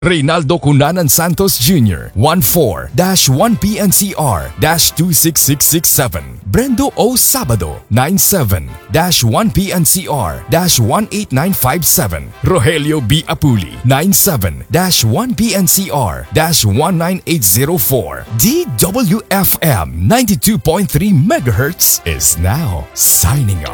Reynaldo Cunanan Santos Jr. 14-1PNCR-26667. Brendo O. Sabado 97-1PNCR-18957. Rogelio B. Apuli 97-1PNCR-19804. DWFM 92.3 MHz is now signing off.